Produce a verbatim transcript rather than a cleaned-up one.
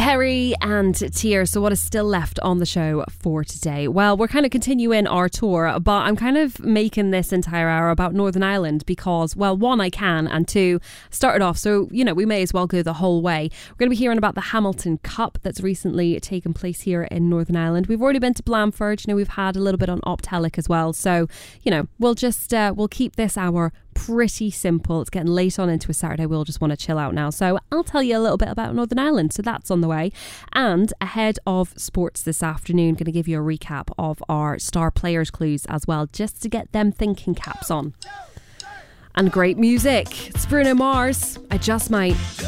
Perry and Tears. So what is still left on the show for today? Well, we're kind of continuing our tour, but I'm kind of making this entire hour about Northern Ireland because, well, one, I can, and two, started off, so, you know, we may as well go the whole way. We're going to be hearing about the Hamilton Cup that's recently taken place here in Northern Ireland. We've already been to Blandford, you know, we've had a little bit on Optelic as well. So, you know, we'll just, uh, we'll keep this hour pretty simple. It's getting late on into a Saturday. We'll just want to chill out now. So I'll tell you a little bit about Northern Ireland. So that's on the way. And ahead of sports this afternoon, going to give you a recap of our star players clues as well, just to get them thinking caps on. And great music. It's Bruno Mars. I Just Might.